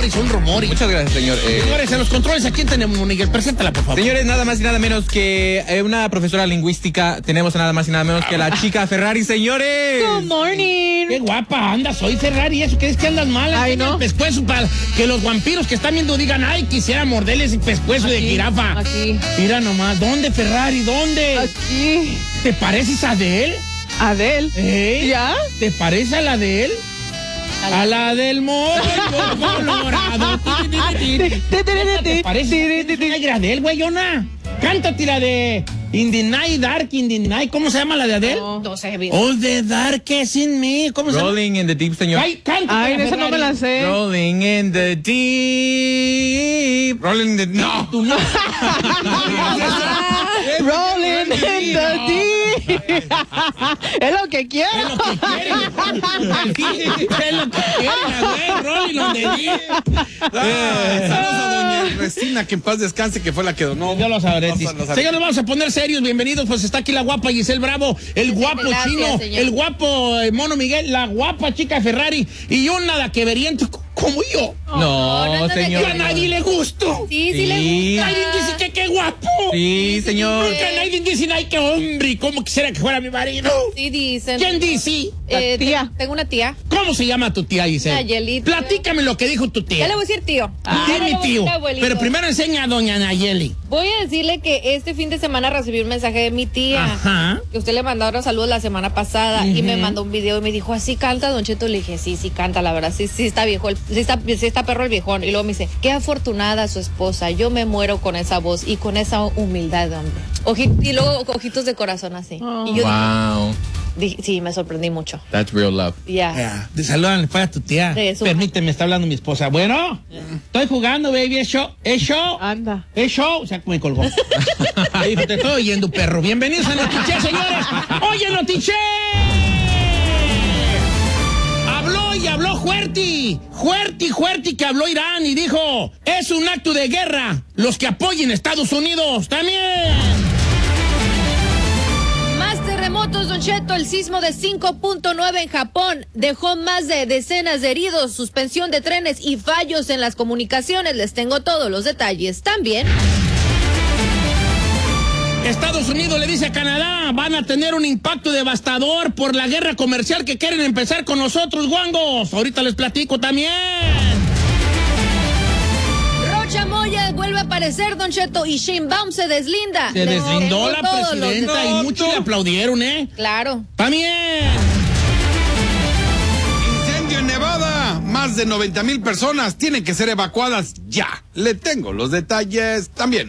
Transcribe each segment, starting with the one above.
son rumores. Muchas gracias, señor. Señores, en los controles, ¿a quién tenemos, Miguel? Preséntala, por favor. Señores, nada más y nada menos que una profesora lingüística. Tenemos nada más y nada menos que la chica Ferrari, señores. Good morning. Qué guapa andas hoy, Ferrari. ¿Eso crees que andas mal? Ay, no. El pescuezo para que los vampiros que están viendo digan, ay, quisiera morderles el pescuezo de jirafa. Aquí. Mira nomás, ¿dónde, Ferrari? ¿Dónde? Aquí. ¿Te pareces a de él? Adel. ¿Ya? ¿Te parece a la de él? A la del morro colorado. ¿Te parece a de él, güeyona? Cántate la de In the Night, Dark in the Night. ¿Cómo se llama la de Adele? No sé bien. All the Dark is in me. ¿Cómo se llama? Rolling in the Deep, señor. Ay, cántate. Ay, esa no me la sé. Rolling in the Deep. Rolling in the... No. Tú no. Rolling in the deep. Es lo que quiero. Es lo que quiere. Es lo que quiere, güey. Rolling on the deep. Saludos a doña Resina, que en paz descanse, que fue la que donó. Yo lo sabré. Lo sabré. Señores, vamos a poner serios. Bienvenidos. Pues está aquí la guapa Giselle Bravo, el guapo Gracias, chino, señor. el guapo Mono Miguel, la guapa chica Ferrari y yo nada que veriento como yo. No, no, señor. Yo a nadie le gusto. Sí le gusta. Nadie dice que qué guapo. Sí, señor. Porque nadie dice, ay, qué hombre. ¿Cómo quisiera que fuera mi marido? Sí dicen. ¿Quién dice? La tía. Tengo una tía. ¿Cómo se llama tu tía, Giselle? Nayeli. Platícame lo que dijo tu tía. Ya le voy a decir tío. Dime, tío. Abuelito. Pero primero enseña a doña Nayeli. Voy a decirle que este fin de semana recibí un mensaje de mi tía. Ajá. Que usted le mandó unos saludos la semana pasada y me mandó un video y me dijo, ¿así canta, Don Cheto? Le dije, sí canta, la verdad, sí está viejo, sí está perro el viejón. Y luego me dice, qué afortunada su esposa, yo me muero con esa voz y con esa humildad, hombre. Y luego ojitos de corazón así. Y yo Wow. dije, sí, me sorprendí mucho. That's real love. Ya. Te saludan para tu tía. De eso. Permíteme, está hablando mi esposa. Bueno, estoy jugando, baby, es show. Es show. Anda. Es show. O sea, me colgó. Le dijo, te estoy oyendo, perro. Bienvenidos a Notiche, señores. Oye, Notiche. Habló y habló fuerte, que habló Irán y dijo, es un acto de guerra los que apoyen a Estados Unidos también. Más terremotos, Don Cheto. El sismo de 5.9 en Japón dejó más de decenas de heridos, suspensión de trenes y fallos en las comunicaciones. Les tengo todos los detalles también. Estados Unidos le dice a Canadá, van a tener un impacto devastador por la guerra comercial que quieren empezar con nosotros, guangos. Ahorita les platico también. Rocha Moya vuelve a aparecer, Don Cheto, y Sheinbaum se deslinda. Se Les deslindó tengo la todos los presidenta y detalles. muchos le aplaudieron, ¿eh? Claro. También. Incendio en Nevada. Más de 90,000 personas tienen que ser evacuadas ya. Le tengo los detalles también.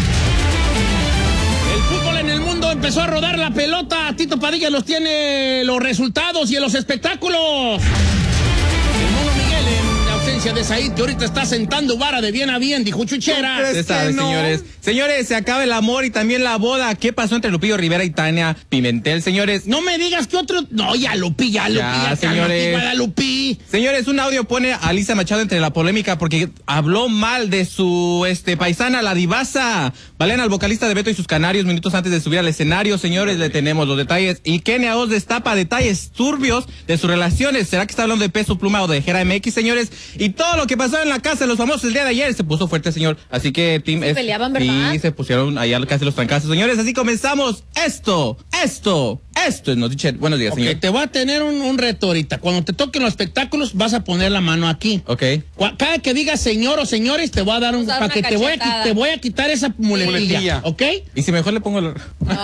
El fútbol en el mundo empezó a rodar la pelota. Tito Padilla los tiene los resultados y en los espectáculos. El Mono Miguel en la ausencia de Said, que ahorita está sentando vara de bien a bien, dijo Chuchera. Usted sabe, no. señores. Señores, se acaba el amor y también la boda. ¿Qué pasó entre Lupillo Rivera y Tania Pimentel, señores? No me digas que otro... No, ya Lupi, señores. Lupi. Señores, un audio pone a Alicia Machado entre la polémica porque habló mal de su paisana, la divasa. Valen al vocalista de Beto y sus Canarios minutos antes de subir al escenario. Señores, le tenemos los detalles. Y Kenia Oz destapa detalles turbios de sus relaciones. ¿Será que está hablando de Peso Pluma o de Jera MX, señores? Y todo lo que pasó en la casa de los famosos el día de ayer se puso fuerte, señor. Así que Team... Se peleaban, ¿verdad? Sí, se pusieron allá casi los trancazos. Señores, así comenzamos. Esto es Notiche. Buenos días, señor. Ok, te voy a tener un reto ahorita. Cuando te toquen los espectáculos, vas a poner la mano aquí. Ok. Cada que digas señor o señores, te voy a dar un... Vamos a dar Para que una cachetada. te voy a quitar esa muletilla, ¿ok? Y si mejor le pongo... No.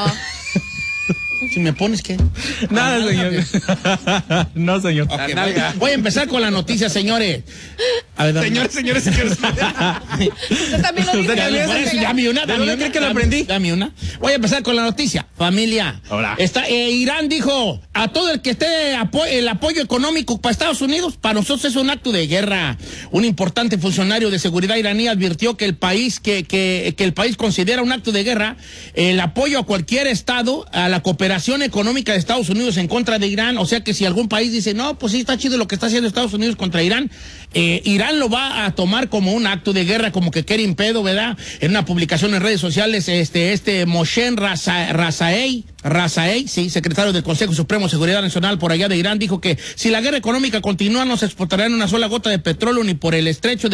Si me pones, ¿qué? Nada, señor. No, señor. Ok, voy a empezar con la noticia, señores. A ver, dame. Señores. Usted también lo dijo. Usted también, Por eso, dame una. ¿De dónde cree que lo aprendí? Dame una. Voy a empezar con la noticia. Familia. Hola. Irán dijo a todo el que esté el apoyo económico para Estados Unidos, para nosotros es un acto de guerra. Un importante funcionario de seguridad iraní advirtió que el país que el país considera un acto de guerra el apoyo a cualquier estado a la cooperación económica de Estados Unidos en contra de Irán. O sea que si algún país dice, no, pues sí está chido lo que está haciendo Estados Unidos contra Irán, Irán lo va a tomar como un acto de guerra, como que quiere impedo, ¿verdad? En una publicación en redes sociales, Moshen Razaei, sí, secretario del Consejo Supremo de Seguridad Nacional por allá de Irán, dijo que si la guerra económica continúa no se exportará una sola gota de petróleo ni por el estrecho de